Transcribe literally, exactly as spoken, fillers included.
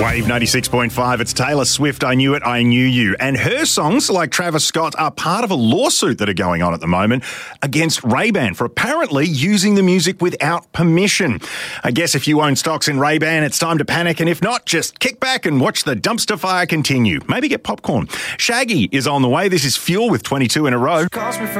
Wave ninety-six point five, it's Taylor Swift, I Knew It, I Knew You. And her songs, like Travis Scott, are part of a lawsuit that are going on at the moment against Ray-Ban for apparently using the music without permission. I guess if you own stocks in Ray-Ban, it's time to panic, and if not, just kick back and watch the dumpster fire continue. Maybe get popcorn. Shaggy is on the way. This is Fuel with twenty-two in a row.